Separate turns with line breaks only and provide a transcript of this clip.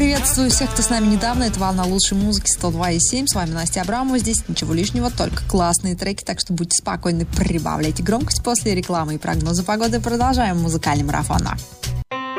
Приветствую всех, кто с нами недавно. Это «Волна лучшей музыки» 102,7. С вами Настя Абрамова. Здесь ничего лишнего, только классные треки. Так что будьте спокойны, прибавляйте громкость. После рекламы и прогноза погоды продолжаем музыкальный марафон.